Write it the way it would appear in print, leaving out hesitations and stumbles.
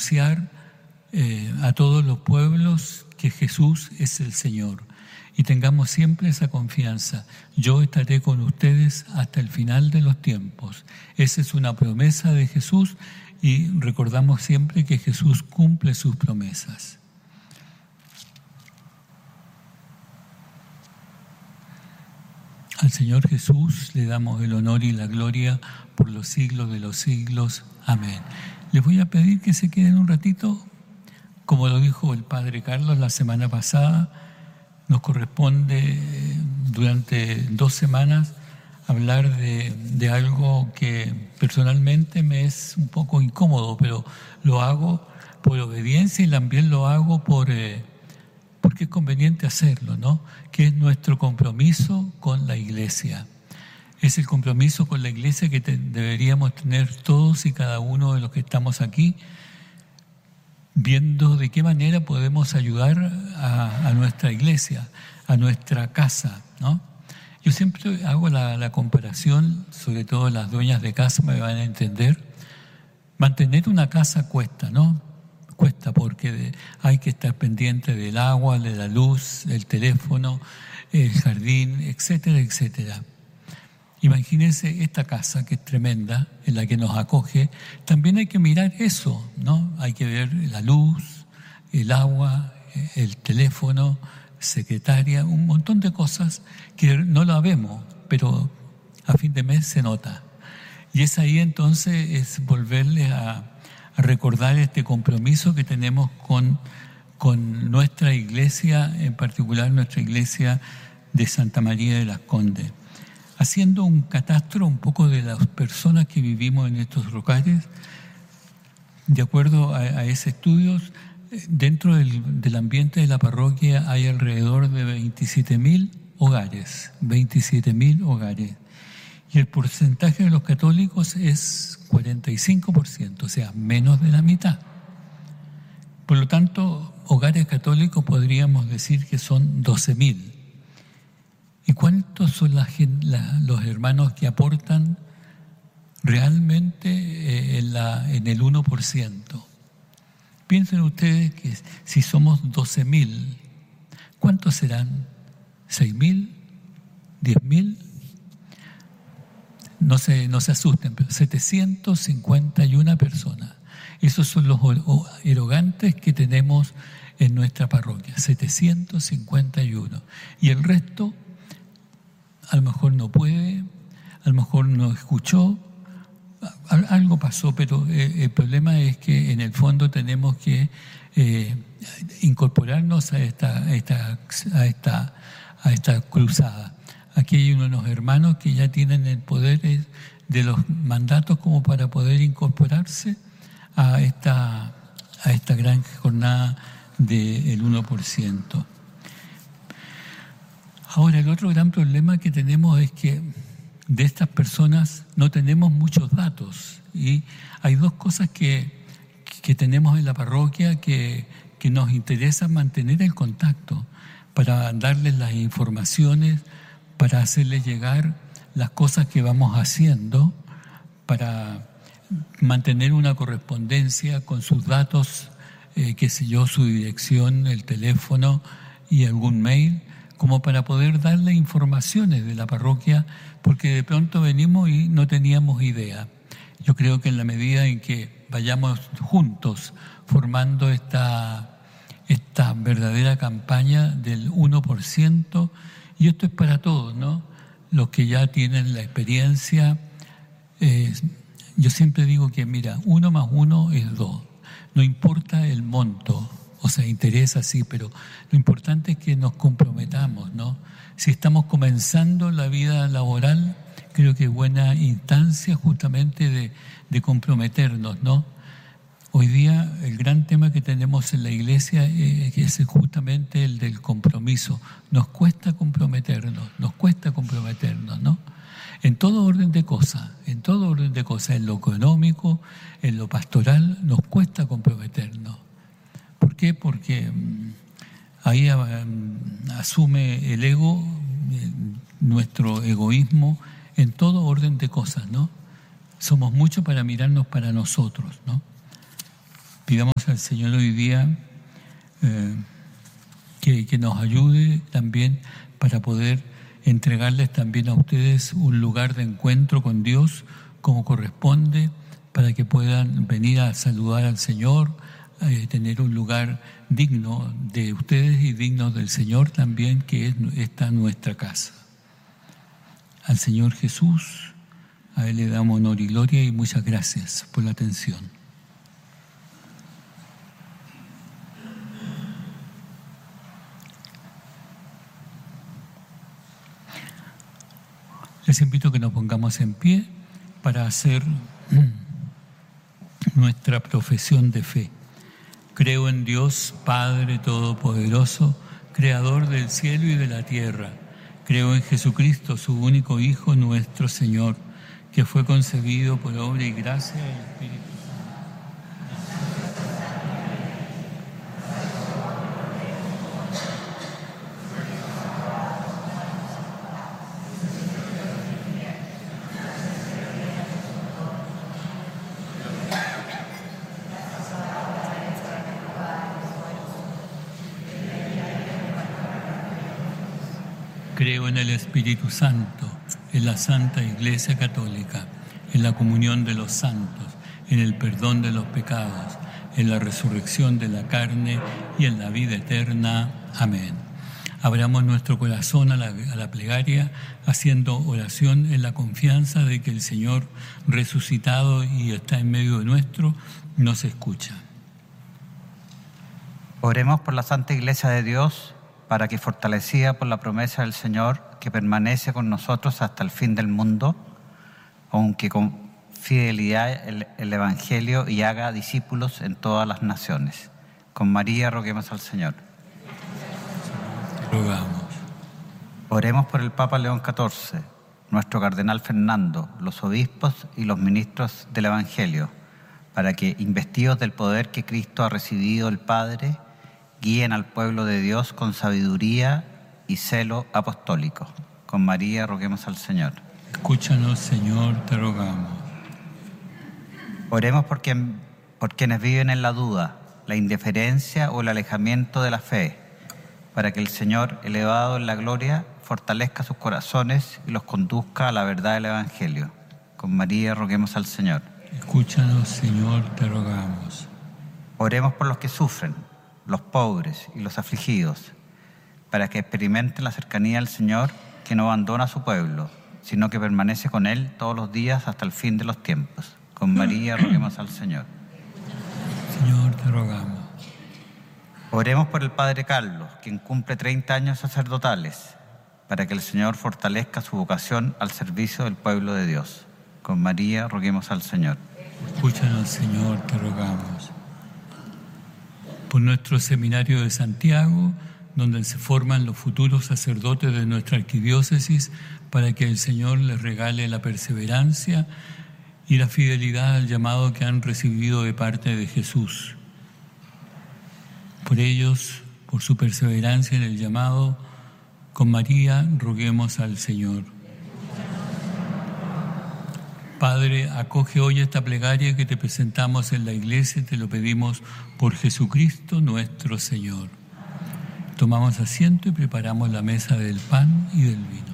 anunciar a todos los pueblos que Jesús es el Señor. Y tengamos siempre esa confianza. Yo estaré con ustedes hasta el final de los tiempos. Esa es una promesa de Jesús y recordamos siempre que Jesús cumple sus promesas. Al Señor Jesús le damos el honor y la gloria por los siglos de los siglos. Amén. Les voy a pedir que se queden un ratito. Como lo dijo el Padre Carlos la semana pasada, nos corresponde durante 2 semanas hablar de algo que personalmente me es un poco incómodo, pero lo hago por obediencia y también lo hago porque es conveniente hacerlo, ¿no? Que es nuestro compromiso con la Iglesia. Es el compromiso con la Iglesia que deberíamos tener todos y cada uno de los que estamos aquí, viendo de qué manera podemos ayudar a nuestra iglesia, a nuestra casa, ¿no? Yo siempre hago la comparación, sobre todo las dueñas de casa me van a entender. Mantener una casa cuesta, ¿no? Cuesta porque hay que estar pendiente del agua, de la luz, del teléfono, el jardín, etcétera, etcétera. Imagínense esta casa que es tremenda, en la que nos acoge, también hay que mirar eso, ¿no? Hay que ver la luz, el agua, el teléfono, secretaria, un montón de cosas que no la vemos, pero a fin de mes se nota. Y es ahí entonces es volverles a recordar este compromiso que tenemos con nuestra iglesia, en particular nuestra iglesia de Santa María de las Condes. Haciendo un catastro un poco de las personas que vivimos en estos locales, de acuerdo a ese estudio, dentro del ambiente de la parroquia hay alrededor de 27.000 hogares, 27.000 hogares. Y el porcentaje de los católicos es 45%, o sea, menos de la mitad. Por lo tanto, hogares católicos podríamos decir que son 12.000. ¿Y cuántos son los hermanos que aportan realmente en el 1%? Piensen ustedes que si somos 12.000, ¿cuántos serán? ¿6.000? ¿10.000? No se asusten, pero 751 personas. Esos son los erogantes que tenemos en nuestra parroquia, 751. Y el resto a lo mejor no puede, a lo mejor no escuchó, algo pasó, pero el problema es que en el fondo tenemos que incorporarnos a esta cruzada. Aquí hay unos hermanos que ya tienen el poder de los mandatos como para poder incorporarse a esta gran jornada del 1%. Ahora, el otro gran problema que tenemos es que de estas personas no tenemos muchos datos, y hay 2 cosas que tenemos en la parroquia que nos interesa mantener el contacto para darles las informaciones, para hacerles llegar las cosas que vamos haciendo, para mantener una correspondencia con sus datos, su dirección, el teléfono y algún mail, como para poder darle informaciones de la parroquia, porque de pronto venimos y no teníamos idea. Yo creo que en la medida en que vayamos juntos formando esta verdadera campaña del 1%, y esto es para todos, ¿no? Los que ya tienen la experiencia, yo siempre digo que, mira, 1 más 1 es 2. No importa el monto, o sea, interesa sí, pero lo importante es que nos comprometamos, ¿no? Si estamos comenzando la vida laboral, creo que es buena instancia justamente de comprometernos, ¿no? Hoy día el gran tema que tenemos en la iglesia es justamente el del compromiso. Nos cuesta comprometernos, ¿no? En todo orden de cosas, en lo económico, en lo pastoral, nos cuesta comprometernos. ¿Por qué? Porque ahí asume el ego, nuestro egoísmo, en todo orden de cosas, ¿no? Somos muchos para mirarnos para nosotros, ¿no? Pidamos al Señor hoy día que nos ayude también para poder entregarles también a ustedes un lugar de encuentro con Dios como corresponde, para que puedan venir a saludar al Señor, tener un lugar digno de ustedes y digno del Señor también, que es esta nuestra casa. Al Señor Jesús, a Él le damos honor y gloria y muchas gracias por la atención. Les invito a que nos pongamos en pie para hacer nuestra profesión de fe. Creo en Dios, Padre Todopoderoso, Creador del cielo y de la tierra. Creo en Jesucristo, su único Hijo, nuestro Señor, que fue concebido por obra y gracia del Espíritu Santo. Creo en el Espíritu Santo, en la Santa Iglesia Católica, en la comunión de los santos, en el perdón de los pecados, en la resurrección de la carne y en la vida eterna. Amén. Abramos nuestro corazón a la plegaria, haciendo oración en la confianza de que el Señor, resucitado y está en medio de nuestro, nos escucha. Oremos por la Santa Iglesia de Dios, para que, fortalecida por la promesa del Señor, que permanece con nosotros hasta el fin del mundo, aunque con fidelidad el Evangelio y haga discípulos en todas las naciones. Con María roguemos al Señor. Rogamos. Oremos por el Papa León XIV, nuestro Cardenal Fernando, los obispos y los ministros del Evangelio, para que, investidos del poder que Cristo ha recibido del Padre, guíen al pueblo de Dios con sabiduría y celo apostólico. Con María roguemos al Señor. Escúchanos, Señor, te rogamos. Oremos por quienes viven en la duda, la indiferencia o el alejamiento de la fe, para que el Señor, elevado en la gloria, fortalezca sus corazones y los conduzca a la verdad del Evangelio. Con María roguemos al Señor. Escúchanos, Señor, te rogamos. Oremos por los que sufren, los pobres y los afligidos, para que experimenten la cercanía del Señor, que no abandona a su pueblo, sino que permanece con Él todos los días hasta el fin de los tiempos. Con María roguemos al Señor. Señor, te rogamos. Oremos por el Padre Carlos, quien cumple 30 años sacerdotales, para que el Señor fortalezca su vocación al servicio del pueblo de Dios. Con María roguemos al Señor. Escúchanos, Señor, te rogamos. Por nuestro seminario de Santiago, donde se forman los futuros sacerdotes de nuestra arquidiócesis, para que el Señor les regale la perseverancia y la fidelidad al llamado que han recibido de parte de Jesús. Por ellos, por su perseverancia en el llamado, con María roguemos al Señor. Padre, acoge hoy esta plegaria que te presentamos en la iglesia y te lo pedimos por Jesucristo nuestro Señor. Tomamos asiento y preparamos la mesa del pan y del vino.